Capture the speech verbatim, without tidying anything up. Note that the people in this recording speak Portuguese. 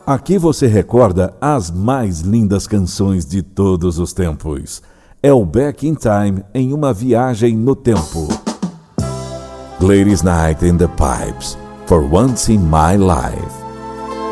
Aqui você recorda as mais lindas canções de todos os tempos. É o Back in Time em uma viagem no tempo. Gladys Knight and the Pipes, For Once in My Life.